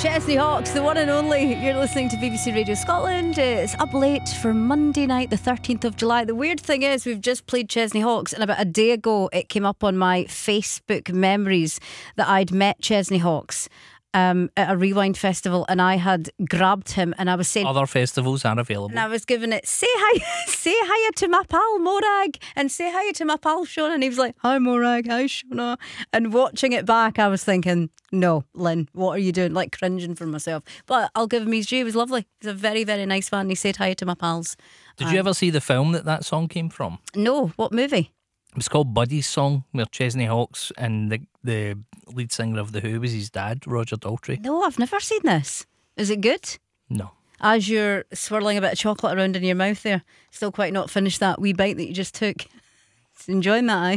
Chesney Hawkes, the one and only. You're listening to BBC Radio Scotland. It's up late for Monday night, the 13th of July. The weird thing is, we've just played Chesney Hawkes, and about a day ago, it came up on my Facebook memories that I'd met Chesney Hawkes at a Rewind festival, and I had grabbed him, and I was saying, other festivals are available, and I was giving it, say hi to my pal Morag, and say hi to my pal Shona. And he was like, hi Morag, hi Shona. And watching it back, I was thinking, no, Lynn, what are you doing? Like cringing for myself. But I'll give him his due. He was lovely. He's a very, very nice fan. He said hi to my pals. Did you ever see the film that song came from? No. What movie? It was called Buddy's Song, where Chesney Hawkes and the lead singer of The Who was his dad, Roger Daltrey. No, I've never seen this. Is it good? No. As you're swirling a bit of chocolate around in your mouth there, still quite not finished that wee bite that you just took. Enjoying that,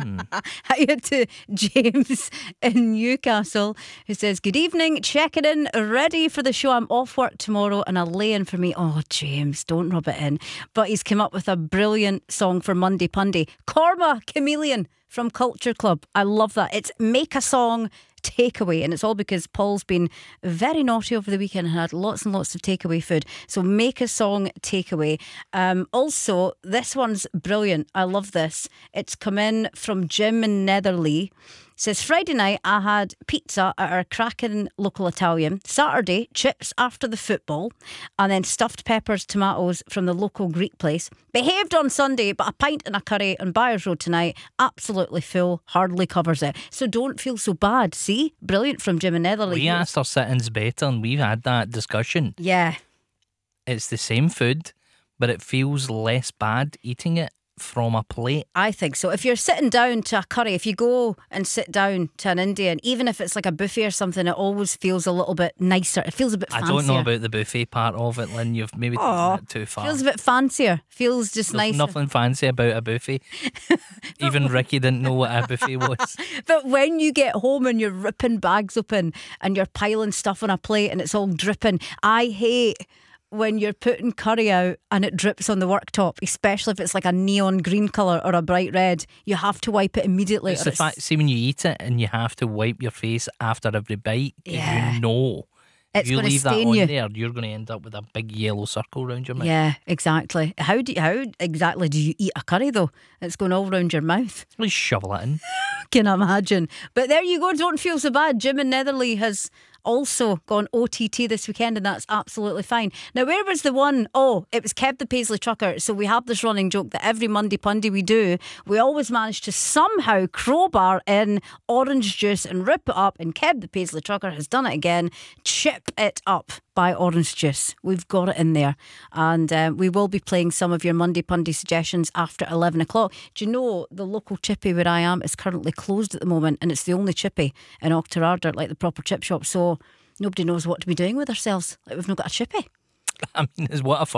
Hi to James in Newcastle, who says, good evening, checking in, ready for the show. I'm off work tomorrow and a lay-in for me. Oh, James, don't rub it in. But he's come up with a brilliant song for Monday Punday. Korma Chameleon from Culture Club. I love that. It's Make a Song Takeaway, and it's all because Paul's been very naughty over the weekend and had lots and lots of takeaway food. So Make a Song Takeaway. Also, this one's brilliant. I love this. It's come in from Jim in Netherley. Says, Friday night I had pizza at our cracking local Italian. Saturday, chips after the football, and then stuffed peppers, tomatoes from the local Greek place. Behaved on Sunday, but a pint and a curry on Byers Road tonight. Absolutely full, hardly covers it. So don't feel so bad. See? Brilliant from Jim in Netherley. We asked our sittings better, and we've had that discussion. Yeah. It's the same food, but it feels less bad eating it from a plate. I think so. If you're sitting down to a curry, if you go and sit down to an Indian, even if it's like a buffet or something, it always feels a little bit nicer. It feels a bit fancier. I don't know about the buffet part of it, Lynn. You've maybe taken that too far. Feels a bit fancier. Feels just nicer. There's nothing fancy about a buffet. Even Ricky didn't know what a buffet was. But when you get home and you're ripping bags open and you're piling stuff on a plate and it's all dripping, I hate when you're putting curry out and it drips on the worktop, especially if it's like a neon green colour or a bright red. You have to wipe it immediately. It's the fact, see, when you eat it and you have to wipe your face after every bite, yeah. You know, it's if you going to leave that stain on you. there, you're going to end up with a big yellow circle around your mouth. Yeah, exactly. How exactly do you eat a curry though? It's going all around your mouth. Please shovel it in. Can imagine. But there you go. Don't feel so bad. Jim in Netherley has also gone OTT this weekend, and that's absolutely fine. Now, where was the one? Oh, it was Kev the Paisley Trucker. So we have this running joke that every Monday Punday we do, we always manage to somehow crowbar in orange juice and rip it up, and Kev the Paisley Trucker has done it again. Chip it up by orange juice. We've got it in there, and we will be playing some of your Monday Punday suggestions after 11 o'clock. Do you know the local chippy where I am is currently closed at the moment, and it's the only chippy in Auchterarder, like the proper chip shop, so nobody knows what to be doing with ourselves. Like, we've not got a chippy. I mean, it's what a